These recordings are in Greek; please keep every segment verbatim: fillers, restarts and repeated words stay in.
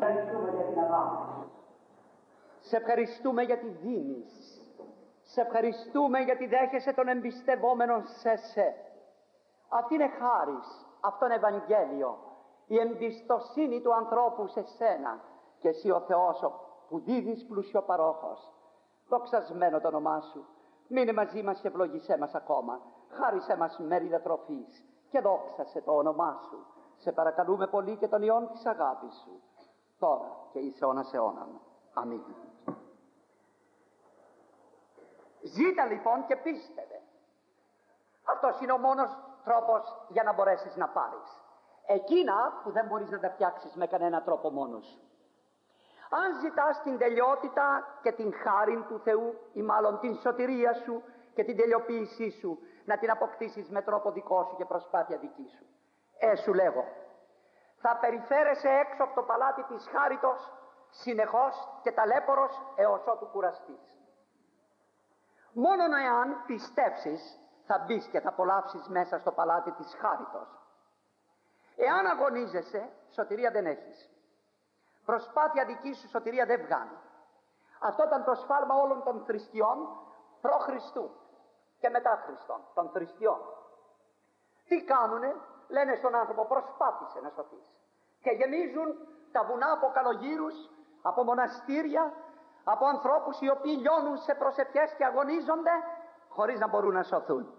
ευχαριστούμε για την αγάπη σου. Σε ευχαριστούμε γιατί δίνεις. Σε ευχαριστούμε γιατί δέχεσαι τον εμπιστευόμενο σε σε. Αυτή είναι χάρις, αυτό είναι Ευαγγέλιο. Η εμπιστοσύνη του ανθρώπου σε σένα και εσύ ο Θεός που δίδεις πλούσιο παρόχος. Δοξασμένο το όνομά σου. Μείνε μαζί μας και ευλογήσέ μας ακόμα. Χάρισέ μας μερίδα τροφής και δόξασε το όνομά σου. Σε παρακαλούμε πολύ και τον ιόν της αγάπης σου. Τώρα και εις αιώνας αιώναν. Αμήν. Ζήτα λοιπόν και πίστευε. Αυτός είναι ο μόνος τρόπος για να μπορέσεις να πάρεις εκείνα που δεν μπορείς να τα φτιάξεις με κανένα τρόπο μόνος σου. Αν ζητάς την τελειότητα και την χάριν του Θεού, ή μάλλον την σωτηρία σου και την τελειοποίησή σου, να την αποκτήσεις με τρόπο δικό σου και προσπάθεια δική σου, ε σου λέγω, θα περιφέρεσαι έξω από το παλάτι της χάριτος συνεχώς και ταλέπορος έως ότου κουραστείς. Μόνον εάν πιστεύσεις θα μπεις και θα απολαύσεις μέσα στο παλάτι της χάριτος. Εάν αγωνίζεσαι, σωτηρία δεν έχεις. Προσπάθεια δική σου σωτηρία δεν βγάνει. Αυτό ήταν το σφάλμα όλων των θρησκειών προ Χριστού και μετά Χριστόν, των θρησκειών. Τι κάνουνε, λένε στον άνθρωπο προσπάθησε να σωθείς. Και γεμίζουν τα βουνά από καλογύρους, από μοναστήρια, από ανθρώπους οι οποίοι λιώνουν σε προσευχές και αγωνίζονται χωρίς να μπορούν να σωθούν.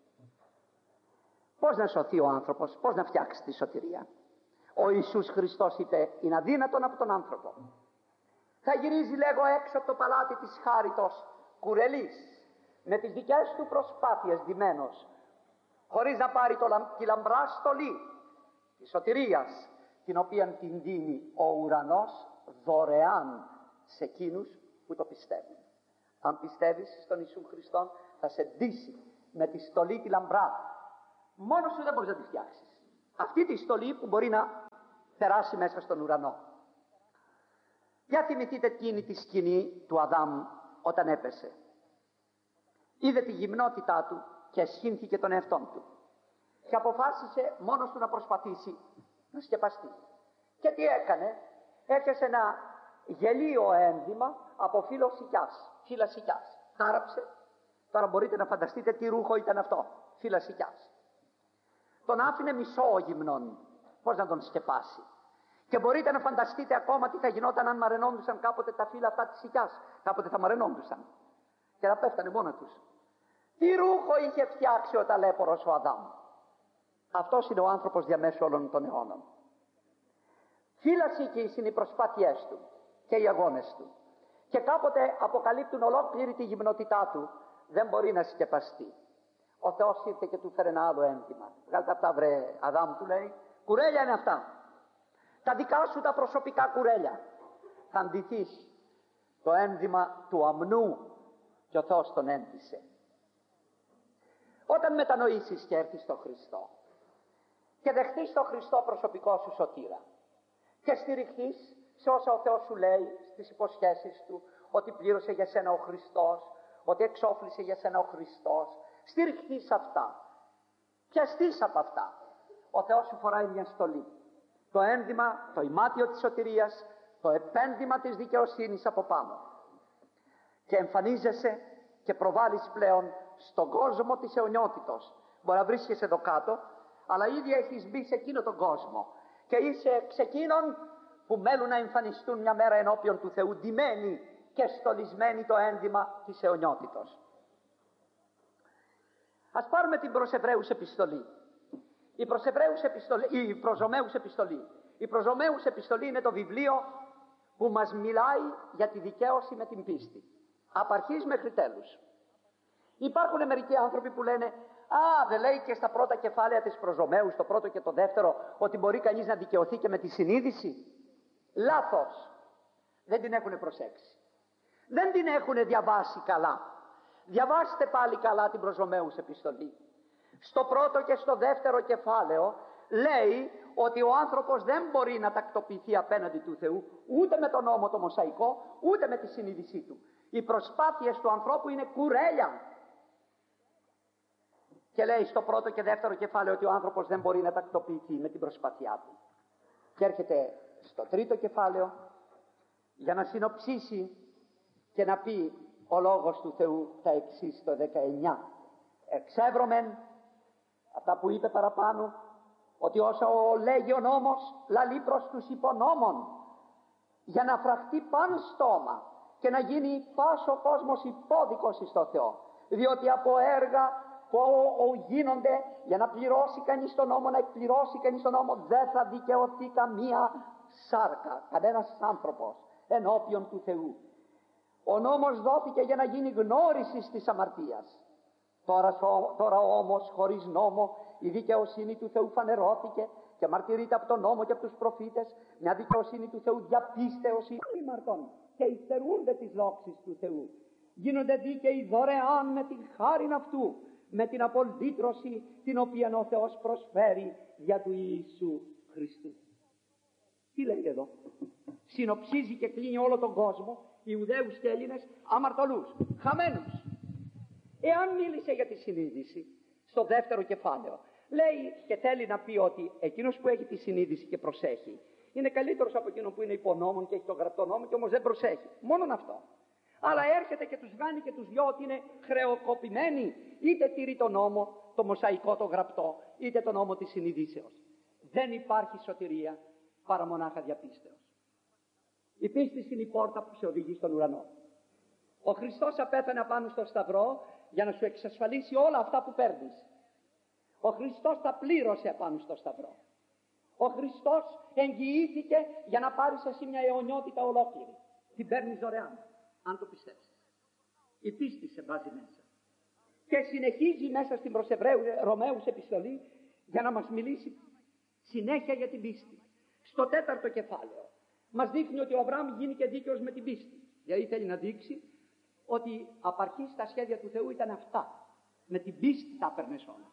Πώς να σωθεί ο άνθρωπος, πώς να φτιάξει τη σωτηρία? Ο Ιησούς Χριστός είπε είναι αδύνατον από τον άνθρωπο. Θα γυρίζει λέγω έξω από το παλάτι της χάριτος κουρελής με τις δικές του προσπάθειες ντυμένος, χωρίς να πάρει το, τη λαμπρά στολή της σωτηρίας, την οποία την δίνει ο ουρανός δωρεάν σε εκείνους που το πιστεύουν. Αν πιστεύεις στον Ιησού Χριστόν θα σε ντύσει με τη στολή τη λαμπρά. Μόνος σου δεν μπορείς να τη φτιάξεις. Αυτή τη στολή που μπορεί να περάσει μέσα στον ουρανό. Για θυμηθείτε εκείνη τη σκηνή του Αδάμ όταν έπεσε. Είδε τη γυμνότητά του και ασχήνθηκε τον εαυτόν του. Και αποφάσισε μόνος του να προσπαθήσει να σκεπαστεί. Και τι έκανε? Έπιασε ένα γελίο ένδυμα από φύλλο σικιάς, φύλλα σικιάς. Τάραψε. Τώρα μπορείτε να φανταστείτε τι ρούχο ήταν αυτό. Φύλλα σικιάς. Τον άφηνε μισό γυμνόν. Πώς να τον σκεπάσει? Και μπορείτε να φανταστείτε ακόμα τι θα γινόταν αν μαρενόντουσαν κάποτε τα φύλλα αυτά της σικιάς. Κάποτε θα μαρενόντουσαν. Και θα πέφτανε μόνα τους. Τι ρούχο είχε φτιάξει ο ταλέπορος ο Αδάμ? Αυτός είναι ο άνθρωπος διαμέσου όλων των αιώνων. Φύλλα σικιής είναι οι προσπάθειές του και οι αγώνες του. Και κάποτε αποκαλύπτουν ολόκληρη τη γυμνότητά του. Δεν μπορεί να σκεπαστεί. Ο Θεός ήρθε και του φέρε ένα άλλο ένδυμα. Βγάλτε αυτά βρε Αδάμ, του λέει. Κουρέλια είναι αυτά. Τα δικά σου τα προσωπικά κουρέλια. Θα ντυθείς το ένδυμα του αμνού. Και ο Θεός τον έντυσε. Όταν μετανοήσεις και έρθεις στον Χριστό και δεχτείς τον Χριστό προσωπικό σου σωτήρα και στηριχθείς σε όσα ο Θεός σου λέει, στις υποσχέσεις του, ότι πλήρωσε για σένα ο Χριστός, ότι εξόφλησε για σένα ο Χριστός, στηριχθείς αυτά, πιαστείς από αυτά, ο Θεός σου φοράει μια στολή, το ένδυμα, το ημάτιο της σωτηρίας, το επένδυμα της δικαιοσύνης από πάνω, και εμφανίζεσαι και προβάλλεις πλέον στον κόσμο της αιωνιότητος. Μπορεί να βρίσκεσαι εδώ κάτω, αλλά ήδη έχεις μπει σε εκείνο τον κόσμο και είσαι σε εκείνον που μέλουν να εμφανιστούν μια μέρα ενώπιον του Θεού, ντυμένοι και στολισμένοι το ένδυμα της αιωνιότητος. Ας πάρουμε την προς Εβραίους επιστολή. Η προς Εβραίους επιστολή, η προς Ρωμαίους επιστολή. Η προς Ρωμαίους επιστολή είναι το βιβλίο που μας μιλάει για τη δικαίωση με την πίστη. Από αρχής μέχρι τέλους. Υπάρχουν μερικοί άνθρωποι που λένε «Α, δεν λέει και στα πρώτα κεφάλαια της προς Ρωμαίους, το πρώτο και το δεύτερο, ότι μπορεί κανείς να δικαιωθεί και με τη συνείδηση?» Λάθος. Δεν την έχουν προσέξει. Δεν την έχουν διαβάσει καλά. Διαβάστε πάλι καλά την προς Ρωμαίους επιστολή. Στο πρώτο και στο δεύτερο κεφάλαιο λέει ότι ο άνθρωπος δεν μπορεί να τακτοποιηθεί απέναντι του Θεού ούτε με τον νόμο το μοσαϊκό, ούτε με τη συνείδησή του. Οι προσπάθειες του ανθρώπου είναι κουρέλια. Και λέει στο πρώτο και δεύτερο κεφάλαιο ότι ο άνθρωπος δεν μπορεί να τακτοποιηθεί με την προσπάθειά του. Και έρχεται στο τρίτο κεφάλαιο για να συνοψίσει και να πει ο Λόγος του Θεού τα εξής το δεκαεννιά. Εξεύρωμεν, αυτά που είπε παραπάνω, ότι όσο λέγει ο νόμος λαλεί προς τους υπονόμων, για να φραχτεί παν στόμα και να γίνει πάσο ο κόσμος υπόδικος εις το Θεό. Διότι από έργα που γίνονται για να πληρώσει κανείς τον νόμο, να εκπληρώσει κανείς τον νόμο, δεν θα δικαιωθεί καμία σάρκα, κανένας άνθρωπος ενώπιον του Θεού. Ο νόμος δόθηκε για να γίνει γνώριση της αμαρτίας. Τώρα, τώρα όμως χωρίς νόμο η δικαιοσύνη του Θεού φανερώθηκε και μαρτυρείται από τον νόμο και από τους προφήτες, μια δικαιοσύνη του Θεού διαπίστεως ήμαρτον και υστερούνται τις δόξεις του Θεού. Γίνονται δίκαιοι δωρεάν με την χάριν αυτού, με την απολύτρωση την οποία ο Θεός προσφέρει για του Ιησού Χριστού. Τι λέει εδώ? Συνοψίζει και κλείνει όλο τον κόσμο, Ιουδαίους και Έλληνες, αμαρτωλούς, χαμένους. Εάν μίλησε για τη συνείδηση στο δεύτερο κεφάλαιο, λέει και θέλει να πει ότι εκείνος που έχει τη συνείδηση και προσέχει είναι καλύτερος από εκείνον που είναι υπονόμων και έχει τον γραπτό νόμο και όμως δεν προσέχει. Μόνον αυτό. Αλλά έρχεται και τους βγάνει και τους δυο ότι είναι χρεοκοπημένοι, είτε τηρεί τον νόμο, το μοσαϊκό, το γραπτό, είτε τον νόμο της συνειδήσεως. Δεν υπάρχει σωτηρία παρά μονάχα διαπίστεως. Η πίστη είναι η πόρτα που σε οδηγεί στον ουρανό. Ο Χριστός απέθανε απάνω στο σταυρό για να σου εξασφαλίσει όλα αυτά που παίρνεις. Ο Χριστός τα πλήρωσε απάνω στο σταυρό. Ο Χριστός εγγυήθηκε για να πάρεις εσύ μια αιωνιότητα ολόκληρη. Την παίρνεις δωρεάν, αν το πιστέψεις. Η πίστη σε βάζει μέσα. Και συνεχίζει μέσα στην προς Ρωμαίους επιστολή για να μας μιλήσει συνέχεια για την πίστη. Στο τέταρτο κεφάλαιο μας δείχνει ότι ο Αβραάμ γίνηκε δίκαιος με την πίστη. Γιατί θέλει να δείξει ότι απ' αρχής τα σχέδια του Θεού ήταν αυτά. Με την πίστη τα έπαιρνες όλα.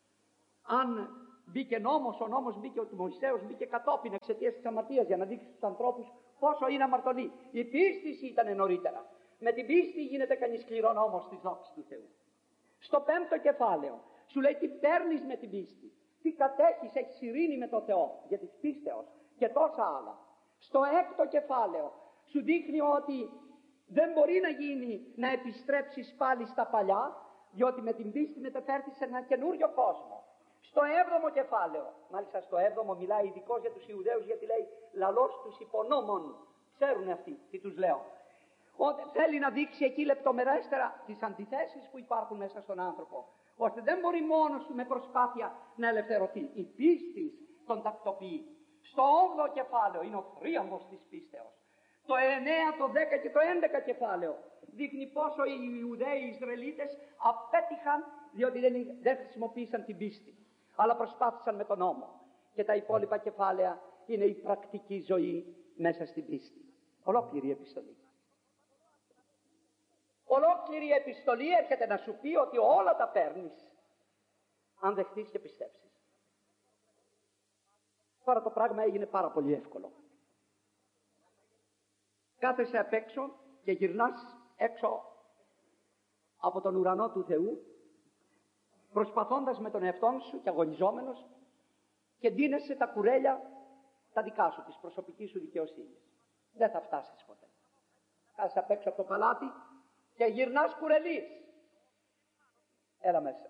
Αν μπήκε νόμος, ο νόμος μπήκε, ο του Μωυσέως μπήκε κατόπιν εξαιτίας της αμαρτίας για να δείξει στους ανθρώπους πόσο είναι αμαρτωλοί. Η πίστη ήταν νωρίτερα. Με την πίστη γίνεται κανείς σκληρό νόμος στη δόξη του Θεού. Στο πέμπτο κεφάλαιο σου λέει τι παίρνεις με την πίστη. Τι κατέχεις, έχεις ειρήνη με το Θεό για της πίστεως και τόσα άλλα. Στο έκτο κεφάλαιο σου δείχνει ότι δεν μπορεί να γίνει να επιστρέψεις πάλι στα παλιά, διότι με την πίστη μεταφέρθεις σε ένα καινούριο κόσμο. Στο έβδομο κεφάλαιο, μάλιστα στο έβδομο μιλάει ειδικώς για τους Ιουδαίους, γιατί λέει λαλός τους υπονόμων. Ξέρουν αυτοί τι τους λέω. Ότι θέλει να δείξει εκεί λεπτομερέστερα τις αντιθέσεις που υπάρχουν μέσα στον άνθρωπο, ώστε δεν μπορεί μόνος του με προσπάθεια να ελευθερωθεί. Η πίστη τον τακτοποιεί. Στο όγδοο κεφάλαιο είναι ο θρίαμβος της πίστεως. Το εννέα, το δέκα και το έντεκα κεφάλαιο δείχνει πόσο οι Ιουδαίοι οι Ισραηλίτες απέτυχαν, διότι δεν, δεν χρησιμοποίησαν την πίστη, αλλά προσπάθησαν με τον νόμο. Και τα υπόλοιπα κεφάλαια είναι η πρακτική ζωή μέσα στην πίστη. Ολόκληρη η επιστολή. Ολόκληρη η επιστολή έρχεται να σου πει ότι όλα τα παίρνεις αν δεχτείς και πιστέψεις. Τώρα το πράγμα έγινε πάρα πολύ εύκολο. Κάθεσαι απ' έξω και γυρνάς έξω από τον ουρανό του Θεού, προσπαθώντας με τον εαυτόν σου και αγωνιζόμενος, και ντύνεσαι τα κουρέλια τα δικά σου, της προσωπικής σου δικαιοσύνης. Δεν θα φτάσεις ποτέ. Κάθεσαι απ' έξω από το παλάτι και γυρνάς κουρελής. Έλα μέσα.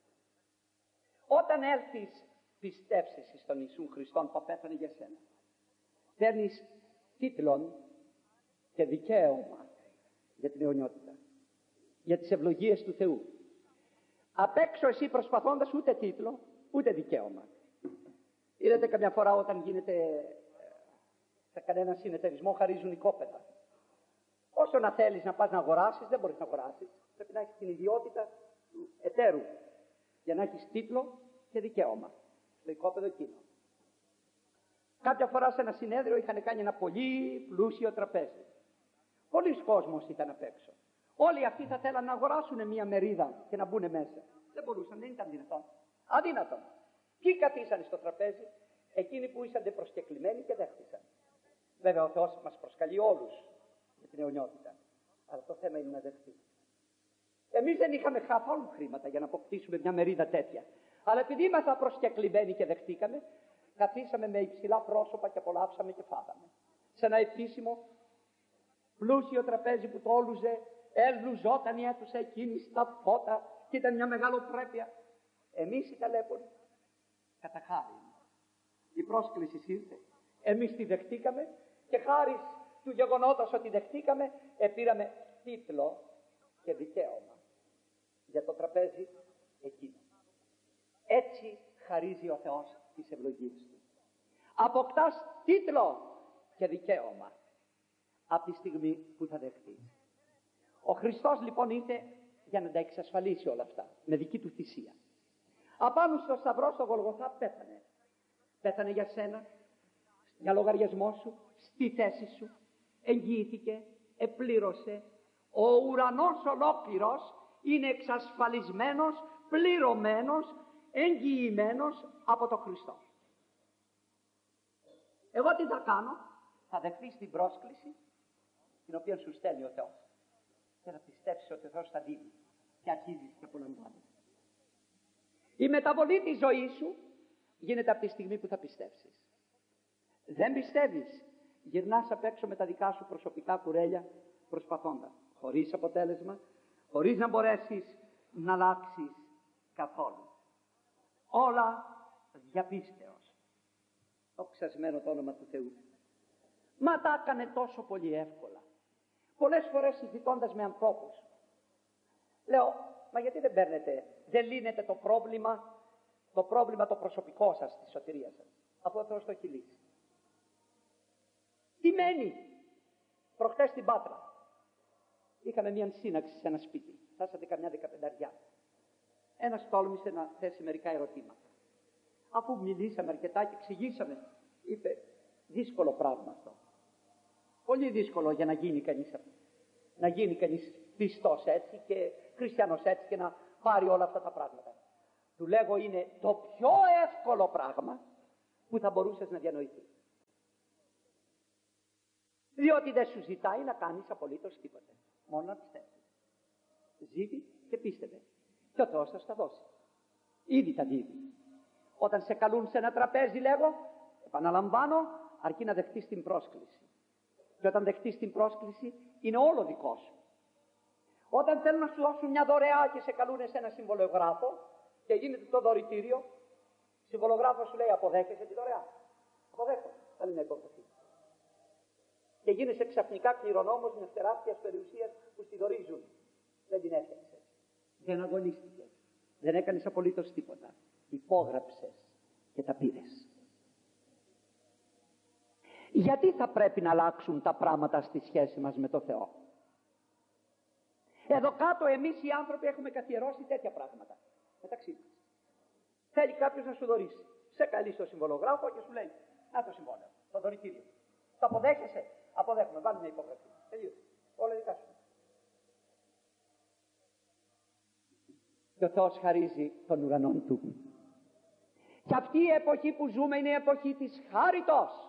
Όταν έρθεις πιστέψεις στον Ιησού Χριστόν που απέθανε για σένα, παίρνεις τίτλον και δικαίωμα για την αιωνιότητα, για τις ευλογίες του Θεού. Απ' έξω εσύ προσπαθώντας ούτε τίτλο ούτε δικαίωμα. Είδατε καμιά φορά όταν γίνεται σε κανένα συνεταιρισμό χαρίζουν οικόπεδα. Όσο να θέλεις να πας να αγοράσεις, δεν μπορείς να αγοράσεις. Πρέπει να έχεις την ιδιότητα του εταίρου για να έχεις τίτλο και δικαίωμα στο οικόπεδο εκείνο. Κάποια φορά σε ένα συνέδριο είχαν κάνει ένα πολύ πλούσιο τραπέζι. Πολλοί κόσμος ήταν απ' έξω. Όλοι αυτοί θα θέλαν να αγοράσουν μια μερίδα και να μπουν μέσα. Δεν μπορούσαν, δεν ήταν δυνατόν. Αδύνατον. Ποιοι καθίσανε στο τραπέζι? Εκείνοι που ήσαν προσκεκλημένοι και δέχτησαν. Βέβαια ο Θεός μας προσκαλεί όλους με την αιωνιότητα. Αλλά το θέμα είναι να δεχτεί. Εμείς δεν είχαμε καθόλου χρήματα για να αποκτήσουμε μια μερίδα τέτοια. Αλλά επειδή ήμασταν προσκεκλημένοι και δεχτήκαμε, καθίσαμε με υψηλά πρόσωπα και απολαύσαμε και φάγαμε. Σε ένα επίσημο πλούσιο τραπέζι που το όλουζε, ελουζόταν η αίθουσα εκείνη στα φώτα και ήταν μια μεγαλοπρέπεια. Εμείς οι ταλέποροι, κατά χάρη, η πρόσκληση ήρθε, εμείς τη δεχτήκαμε και χάρη του γεγονότος ότι δεχτήκαμε, επήραμε τίτλο και δικαίωμα για το τραπέζι εκείνο. Έτσι χαρίζει ο Θεός τις ευλογίες του. Αποκτάς τίτλο και δικαίωμα από τη στιγμή που θα δεχτείς. Ο Χριστός λοιπόν ήρθε για να τα εξασφαλίσει όλα αυτά με δική του θυσία. Απάνω στο σταυρό στο Γολγοθά πέθανε. Πέθανε για σένα, για λογαριασμό σου, στη θέση σου, εγγυήθηκε, επλήρωσε. Ο ουρανός ολόκληρος είναι εξασφαλισμένος, πληρωμένος, εγγυημένος από τον Χριστό. Εγώ τι θα κάνω? Θα δεχθείς την πρόσκληση την οποία σου στέλνει ο Θεός και θα πιστέψεις ότι ο Θεός θα δίνει και αρχίζεις και απολαμβάνεις. Η μεταβολή της ζωής σου γίνεται από τη στιγμή που θα πιστέψεις. Δεν πιστεύεις, γυρνάς απ' έξω με τα δικά σου προσωπικά κουρέλια προσπαθώντα, χωρίς αποτέλεσμα, χωρίς να μπορέσεις να αλλάξεις καθόλου. Όλα διαπίστεως. Το ξεσμένο το όνομα του Θεού. Μα τα έκανε τόσο πολύ εύκολα. Πολλές φορές συζητώντας με ανθρώπους, λέω, μα γιατί δεν παίρνετε, δεν λύνετε το πρόβλημα, το πρόβλημα το προσωπικό σας, τη σωτηρία σας, αφού ο Θεός το έχει λύσει. Τι μένει? Προχτές στην Πάτρα είχαμε μια σύναξη σε ένα σπίτι, φτάσατε καμιά δεκαπενταριά. Ένας τόλμησε να θέσει μερικά ερωτήματα. Αφού μιλήσαμε αρκετά και εξηγήσαμε, είπε, δύσκολο πράγμα αυτό. Πολύ δύσκολο για να γίνει κανείς, να γίνει κανείς πιστός έτσι και χριστιανός έτσι και να πάρει όλα αυτά τα πράγματα. Του λέγω, είναι το πιο εύκολο πράγμα που θα μπορούσες να διανοηθείς. Διότι δεν σου ζητάει να κάνεις απολύτως τίποτε. Μόνο να πιστεύεις. Ζήτη και πίστευε. Και ο Θεός θα στα δώσει. Ήδη τα δίδει. Όταν σε καλούν σε ένα τραπέζι, λέγω, επαναλαμβάνω, αρκεί να δεχτείς την πρόσκληση. Και όταν δεχτείς την πρόσκληση, είναι όλο δικό σου. Όταν θέλουν να σου δώσουν μια δωρεά και σε καλούν σε ένα συμβολογράφο και γίνεται το δωρητήριο, συμβολογράφος σου λέει, αποδέχεσαι τη δωρεά? Αποδέχομαι. Θα είναι υπόθεση. Και γίνεσαι ξαφνικά κληρονόμος μιας τεράστιας περιουσίας που στη δωρίζουν. Δεν την έφτιαξες. Δεν αγωνίστηκες. Δεν έκανες απολύτως τίποτα. Υπόγραψες και τα πήρες. Γιατί θα πρέπει να αλλάξουν τα πράγματα στη σχέση μας με το Θεό? Εδώ κάτω εμείς οι άνθρωποι έχουμε καθιερώσει τέτοια πράγματα μεταξύ μας. Θέλει κάποιος να σου δωρήσει. Σε καλεί στο συμβολογράφο και σου λέει, να το συμβόλαιο, το δωρητήριο. Το αποδέχεσαι? Αποδέχομαι, βάλει μια υπογραφή. Τελείωσε. Όλα δικά σου. Και ο Θεός χαρίζει τον ουρανό του. Και αυτή η εποχή που ζούμε είναι η εποχή της χάριτος.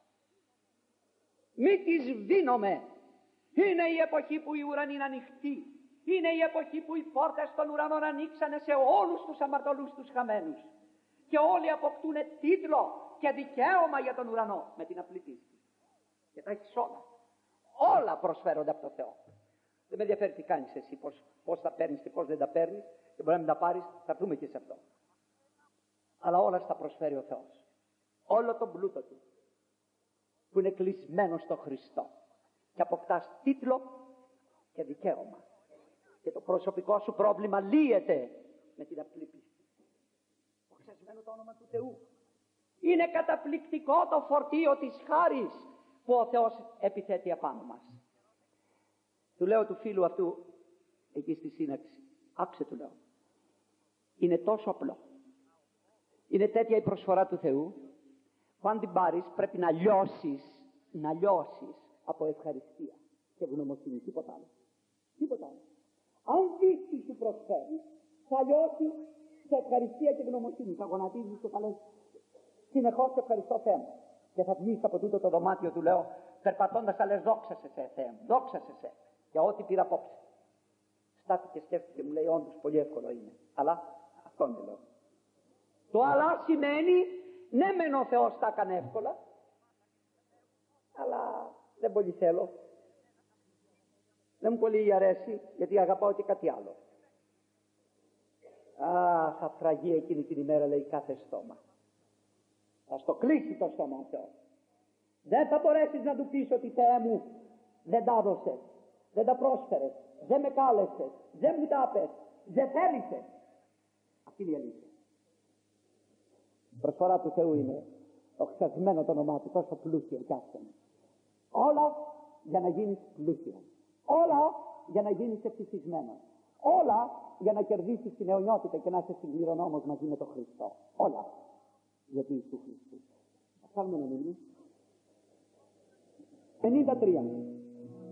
Μη τη σβήνομαι. Είναι η εποχή που οι ουρανοί είναι ανοιχτοί. Είναι η εποχή που οι πόρτες των ουρανών ανοίξανε σε όλους τους αμαρτωλούς τους χαμένους. Και όλοι αποκτούν τίτλο και δικαίωμα για τον ουρανό με την απλή πίστη. Και τα έχεις όλα. Όλα προσφέρονται από το Θεό. Δεν με ενδιαφέρει τι κάνεις εσύ, πώς, πώς τα παίρνεις και πώς δεν τα παίρνεις, και μπορεί να μην τα πάρεις, θα έρθουμε και σε αυτό. Αλλά όλα στα προσφέρει ο Θεός. Όλο τον πλούτο του, που είναι κλεισμένο στο Χριστό. Και αποκτάς τίτλο και δικαίωμα. Και το προσωπικό σου πρόβλημα λύεται με την απλή πίστη. Οξασμένο το όνομα του Θεού. Είναι καταπληκτικό το φορτίο της χάρης που ο Θεός επιθέτει απάνω μας. Του λέω του φίλου αυτού εκεί στη σύναξη, άκουσε, του λέω, είναι τόσο απλό. Είναι τέτοια η προσφορά του Θεού που αν την πάρεις πρέπει να λιώσεις, να λιώσεις από ευχαριστία και ευγνωμοσύνη, τίποτα άλλο. Τίποτα άλλο. Αν δεις τι σου προσφέρει, θα λιώσεις σε ευχαριστία και ευγνωμοσύνη. Θα γονατίζεις και θα λες συνεχώς ευχαριστώ Θεέ μου. Και θα βγεις από τούτο το δωμάτιο, του λέω, περπατώντας θα λες δόξα σε σε Θεέ μου, δόξα σε σε για ό,τι πήρα απόψε. Στάθηκε, σκέφτηκε, μου λέει, όντως πολύ εύκολο είναι. Αλλά αυτό είναι λέω. Το αλλά σημαίνει, ναι μεν ο Θεός τα έκανε εύκολα, αλλά δεν πολύ θέλω. Δεν μου πολύ αρέσει, γιατί αγαπάω και κάτι άλλο. Α, θα φραγεί εκείνη την ημέρα, λέει, κάθε στόμα. Θα στο κλείσει το στόμα ο Θεός. Δεν θα μπορέσεις να του πεις ότι Θεέ μου δεν τα έδωσες, δεν τα πρόσφερες, δεν με κάλεσες, δεν μου τα πες, δεν θέλησες. Αυτή είναι η αλήθεια. Η προσφορά του Θεού είναι το ξεσμένο το όνομά του, τόσο πλούσιο και άσχημο. Όλα για να γίνεις πλούσιο. Όλα για να γίνεις ευτυχισμένος. Όλα για να κερδίσεις την αιωνιότητα και να είσαι συμπληρονόμος μαζί με τον Χριστό. Όλα για του Ιησού Χριστού. Θα κάνουμε ένα μήνυμα. πενήντα τρία.